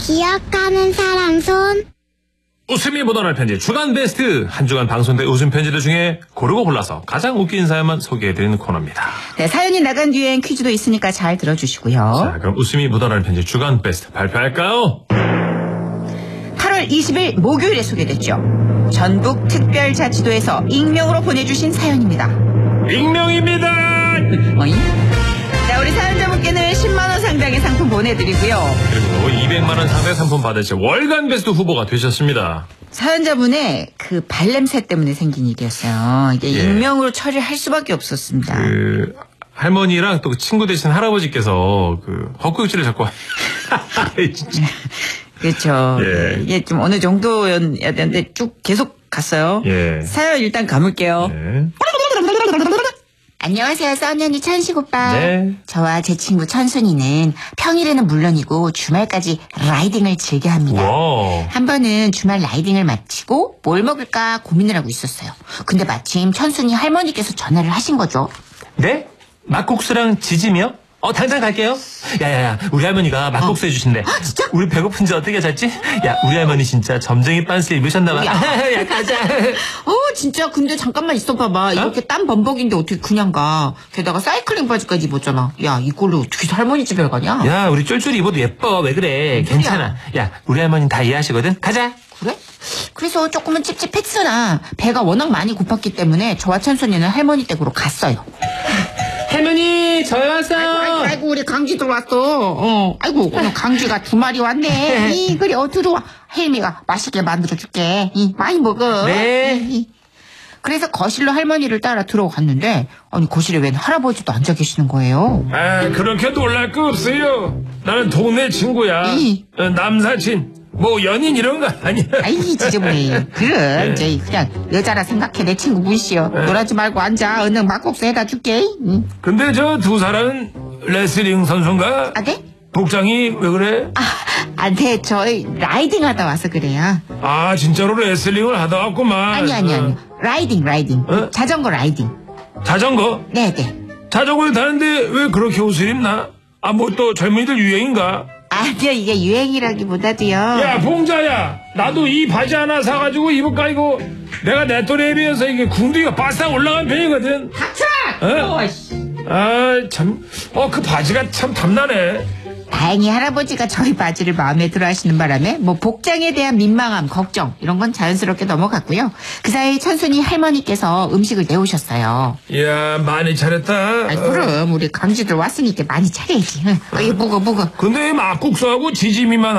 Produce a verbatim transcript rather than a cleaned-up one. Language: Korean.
기억하는 사람 손. 웃음이 묻어날 편지 주간 베스트. 한 주간 방송된 웃음 편지들 중에 고르고 골라서 가장 웃긴 사연만 소개해드리는 코너입니다. 네, 사연이 나간 뒤엔 퀴즈도 있으니까 잘 들어주시고요. 자, 그럼 웃음이 묻어날 편지 주간 베스트 발표할까요? 팔월 이십일 목요일에 소개됐죠. 전북특별자치도에서 익명으로 보내주신 사연입니다. 익명입니다. 어이? 자, 우리 사연자분께는 십만 원 상당의 상품 보내드리고요. 그리고 이백만 원 상당의 상품 받으실 월간 베스트 후보가 되셨습니다. 사연자분의 그 발냄새 때문에 생긴 일이었어요. 이게 예. 익명으로 처리를 할 수밖에 없었습니다. 그 할머니랑 또 그 친구 되신 할아버지께서 그 헛구역질을 자꾸 진짜. 그렇죠. 예. 이게 좀 어느 정도여야 되는데 쭉 계속 갔어요. 예. 사연 일단 감을게요. 네. 안녕하세요, 써니언니 천식 오빠. 네. 저와 제 친구 천순이는 평일에는 물론이고 주말까지 라이딩을 즐겨 합니다. 와. 한 번은 주말 라이딩을 마치고 뭘 먹을까 고민을 하고 있었어요. 근데 마침 천순이 할머니께서 전화를 하신 거죠. 네? 막국수랑 지짐이요? 어, 당장 갈게요. 야야야, 우리 할머니가 막국수 해주신대. 아, 진짜? 우리 배고픈지 어떻게 잤지? 야, 우리 할머니 진짜 점쟁이 빤스 입으셨나봐. 야. 야, 가자. 어, 진짜 근데 잠깐만 있어봐봐. 이렇게 땀 범벅인데 어떻게 그냥 가. 게다가 사이클링 바지까지 입었잖아. 야, 이걸로 어떻게 할머니 집에 가냐? 야, 우리 쫄쫄이 입어도 예뻐. 왜 그래? 괜찮아. 야, 우리 할머니 다 이해하시거든. 가자. 그래? 그래서 조금은 찝찝했으나 배가 워낙 많이 고팠기 때문에 저와 천순이는 할머니 댁으로 갔어요. 할머니, 저희 왔어요. 아이고, 아이고, 우리 강쥐 들어왔어. 어, 아이고, 오늘 강쥐가 두 마리 왔네. 이, 그래, 어, 들어와. 혜미가 맛있게 만들어줄게. 이, 많이 먹어. 네. 이, 이. 그래서 거실로 할머니를 따라 들어갔는데, 아니, 거실에 웬 할아버지도 앉아 계시는 거예요. 아, 그렇게 놀랄 거 없어요. 나는 동네 친구야. 이. 어, 남사친. 뭐 연인 이런 거 아니야. 아이, 지저분해. 그래, 이제 그냥 여자라 생각해. 내 친구 문씨여. 놀라지 말고 앉아. 얼른 막국수 해다 줄게. 응. 근데 저 두 사람은 레슬링 선수인가? 아, 네? 복장이 왜 그래? 아, 아, 네, 저희 라이딩 하다 와서 그래요. 아, 진짜로 레슬링을 하다 왔구만. 아니, 아니, 아니. 라이딩, 라이딩. 어? 자전거 라이딩. 자전거? 네, 네. 자전거를 타는데 왜 그렇게 옷을 입나? 아, 뭐 또 젊은이들 유행인가? 아니요, 이게 유행이라기보다도요. 야, 봉자야. 나도 이 바지 하나 사가지고 입을까, 이거. 내가 내 또래에 비해서 이게 궁둥이가 바싹 올라간 편이거든. 닥쳐! 어? 어, 씨. 아, 참. 어, 그 바지가 참 탐나네. 다행히 할아버지가 저희 바지를 마음에 들어 하시는 바람에 뭐 복장에 대한 민망함, 걱정 이런 건 자연스럽게 넘어갔고요. 그 사이 천순이 할머니께서 음식을 내오셨어요. 이야, 많이 잘했다. 아이, 그럼 우리 강쥐들 왔으니까 많이 차려야지. 어, 이 묵어 묵어. 근데 막국수하고 지짐이만